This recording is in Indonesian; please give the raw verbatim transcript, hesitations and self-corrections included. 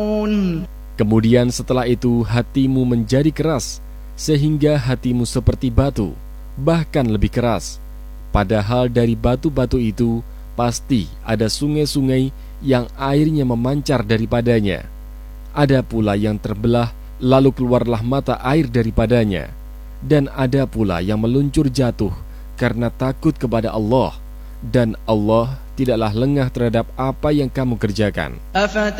Kemudian setelah itu hatimu menjadi keras, sehingga hatimu seperti batu, bahkan lebih keras. Padahal dari batu-batu itu pasti ada sungai-sungai yang airnya memancar daripadanya. Ada pula yang terbelah, lalu keluarlah mata air daripadanya. Dan ada pula yang meluncur jatuh karena takut kepada Allah. Dan Allah tidaklah lengah terhadap apa yang kamu kerjakan.